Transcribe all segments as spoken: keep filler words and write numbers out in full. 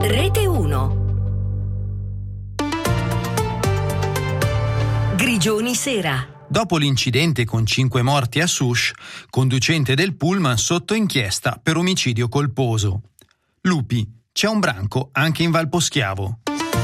Rete uno. Grigioni Sera. Dopo l'incidente con cinque morti a Souche, conducente del pullman sotto inchiesta per omicidio colposo. Lupi, c'è un branco anche in Val Poschiavo.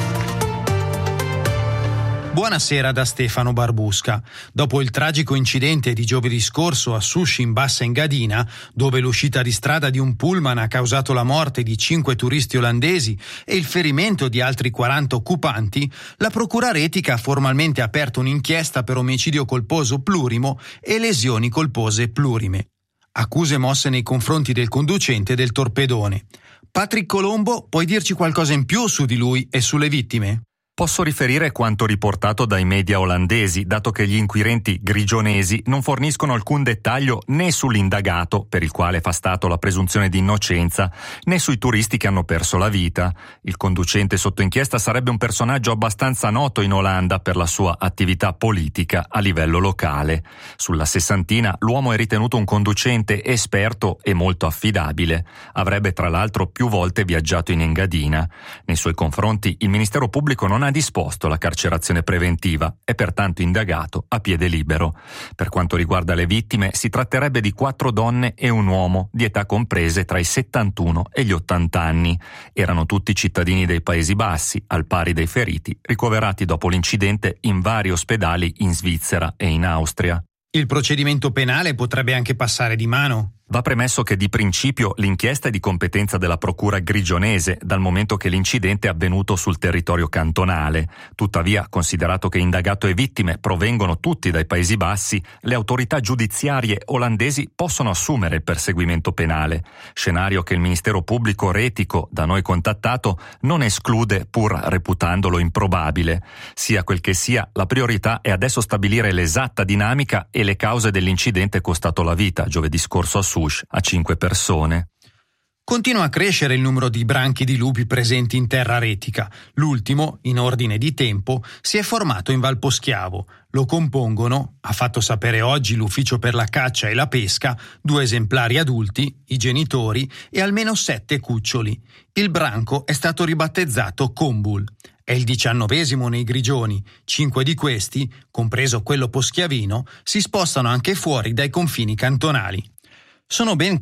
Buonasera da Stefano Barbusca. Dopo il tragico incidente di giovedì scorso a Souche in Bassa Engadina, dove l'uscita di strada di un pullman ha causato la morte di cinque turisti olandesi e il ferimento di altri quaranta occupanti, la Procura Retica ha formalmente aperto un'inchiesta per omicidio colposo plurimo e lesioni colpose plurime. Accuse mosse nei confronti del conducente del torpedone. Patrick Colombo, puoi dirci qualcosa in più su di lui e sulle vittime? Posso riferire quanto riportato dai media olandesi, dato che gli inquirenti grigionesi non forniscono alcun dettaglio né sull'indagato, per il quale fa stato la presunzione di innocenza, né sui turisti che hanno perso la vita. Il conducente sotto inchiesta sarebbe un personaggio abbastanza noto in Olanda per la sua attività politica a livello locale. Sulla sessantina l'uomo è ritenuto un conducente esperto e molto affidabile. Avrebbe tra l'altro più volte viaggiato in Engadina. Nei suoi confronti il Ministero Pubblico non ha disposto la carcerazione preventiva, è pertanto indagato a piede libero. Per quanto riguarda le vittime, si tratterebbe di quattro donne e un uomo di età comprese tra i settantuno e gli ottanta anni. Erano tutti cittadini dei Paesi Bassi, al pari dei feriti, ricoverati dopo l'incidente in vari ospedali in Svizzera e in Austria. Il procedimento penale potrebbe anche passare di mano. Va premesso che di principio l'inchiesta è di competenza della procura grigionese, dal momento che l'incidente è avvenuto sul territorio cantonale. Tuttavia, considerato che indagato e vittime provengono tutti dai Paesi Bassi, le autorità giudiziarie olandesi possono assumere il perseguimento penale, scenario che il Ministero Pubblico Retico, da noi contattato, non esclude pur reputandolo improbabile. Sia quel che sia, la priorità è adesso stabilire l'esatta dinamica e le cause dell'incidente costato la vita giovedì scorso a Souche a cinque persone. Continua a crescere il numero di branchi di lupi presenti in terra retica. L'ultimo, in ordine di tempo, si è formato in Val Poschiavo. Lo compongono, ha fatto sapere oggi l'Ufficio per la caccia e la pesca, due esemplari adulti, i genitori, e almeno sette cuccioli. Il branco è stato ribattezzato Combul. È il diciannovesimo nei Grigioni. Cinque di questi, compreso quello poschiavino, si spostano anche fuori dai confini cantonali. Sono ben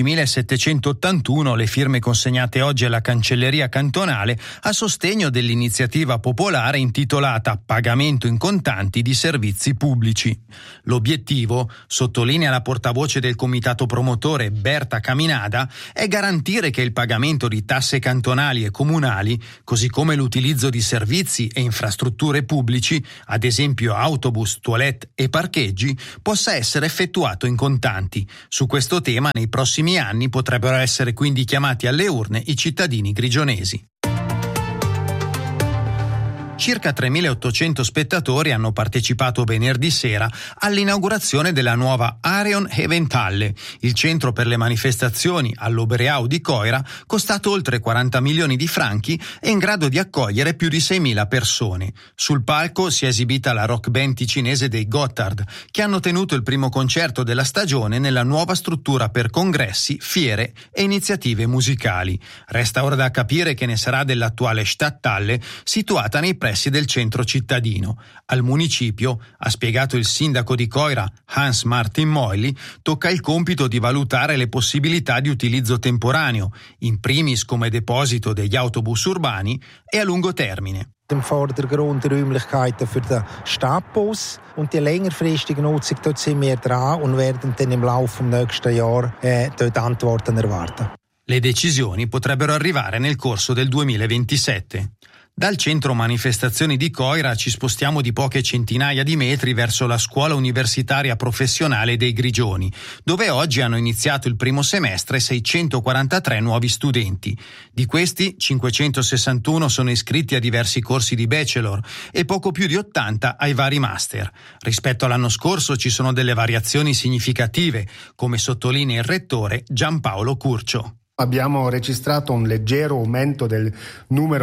quindicimilasettecentottantuno le firme consegnate oggi alla Cancelleria cantonale a sostegno dell'iniziativa popolare intitolata Pagamento in contanti di servizi pubblici. L'obiettivo, sottolinea la portavoce del comitato promotore Berta Caminada, è garantire che il pagamento di tasse cantonali e comunali, così come l'utilizzo di servizi e infrastrutture pubblici, ad esempio autobus, toilette e parcheggi, possa essere effettuato in contanti. Su questo tema nei prossimi anni potrebbero essere quindi chiamati alle urne i cittadini grigionesi. Circa tremilaottocento spettatori hanno partecipato venerdì sera all'inaugurazione della nuova Arion Eventhalle, il centro per le manifestazioni all'Obereau di Coira, costato oltre quaranta milioni di franchi e in grado di accogliere più di seimila persone. Sul palco si è esibita la rock band ticinese dei Gotthard, che hanno tenuto il primo concerto della stagione nella nuova struttura per congressi, fiere e iniziative musicali. Resta ora da capire che ne sarà dell'attuale Stadthalle, situata nei pressi del centro cittadino. Al municipio, ha spiegato il sindaco di Coira, Hans Martin Moily, tocca il compito di valutare le possibilità di utilizzo temporaneo, in primis come deposito degli autobus urbani e a lungo termine. Im Vordergrund Räumlichkeiten für den Stadtbus und die längerfristige Nutzung, dort sind wir dran und werden dann im Laufe des nächsten Jahres äh, dort Antworten erwarten. Le decisioni potrebbero arrivare nel corso del duemilaventisette. Dal centro manifestazioni di Coira ci spostiamo di poche centinaia di metri verso la scuola universitaria professionale dei Grigioni, dove oggi hanno iniziato il primo semestre seicentoquarantatré nuovi studenti. Di questi, cinquecentosessantuno sono iscritti a diversi corsi di bachelor e poco più di ottanta ai vari master. Rispetto all'anno scorso ci sono delle variazioni significative, come sottolinea il rettore Giampaolo Curcio. Abbiamo registrato un leggero aumento del numero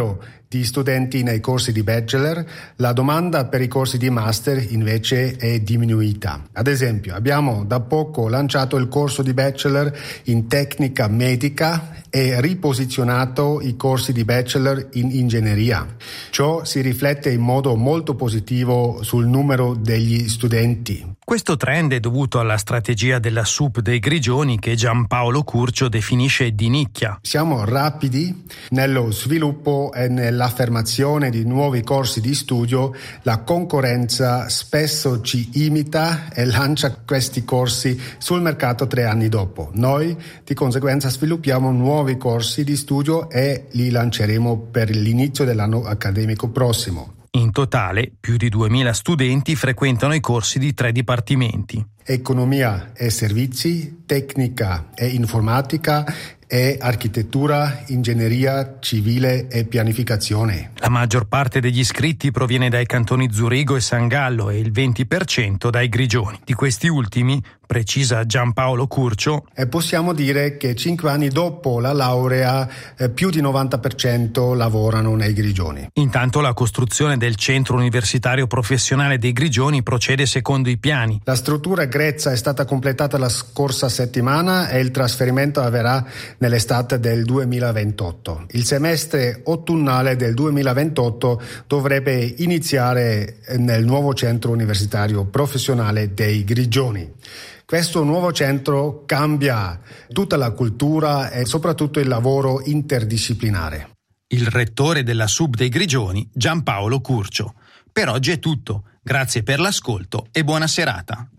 di studenti nei corsi di bachelor, la domanda per i corsi di master invece è diminuita. Ad esempio, abbiamo da poco lanciato il corso di bachelor in tecnica medica e riposizionato i corsi di bachelor in ingegneria. Ciò si riflette in modo molto positivo sul numero degli studenti. Questo trend è dovuto alla strategia della S U P dei Grigioni che Giampaolo Curcio definisce di nicchia. Siamo rapidi nello sviluppo e nell'affermazione di nuovi corsi di studio. La concorrenza spesso ci imita e lancia questi corsi sul mercato tre anni dopo. Noi di conseguenza sviluppiamo nuovi corsi di studio e li lanceremo per l'inizio dell'anno accademico prossimo. In totale, più di duemila studenti frequentano i corsi di tre dipartimenti: economia e servizi, tecnica e informatica e architettura, ingegneria civile e pianificazione. La maggior parte degli iscritti proviene dai cantoni Zurigo e San Gallo e il venti per cento dai Grigioni. Di questi ultimi, precisa Giampaolo Curcio, e possiamo dire che cinque anni dopo la laurea eh, più di novanta per cento lavorano nei Grigioni. Intanto la costruzione del centro universitario professionale dei Grigioni procede secondo i piani. La struttura grezza è stata completata la scorsa settimana e il trasferimento avverrà nell'estate del duemilaventotto. Il semestre autunnale del duemilaventotto dovrebbe iniziare nel nuovo centro universitario professionale dei Grigioni. Questo nuovo centro cambia tutta la cultura e soprattutto il lavoro interdisciplinare. Il rettore della S U P dei Grigioni, Giampaolo Curcio. Per oggi è tutto. Grazie per l'ascolto e buona serata.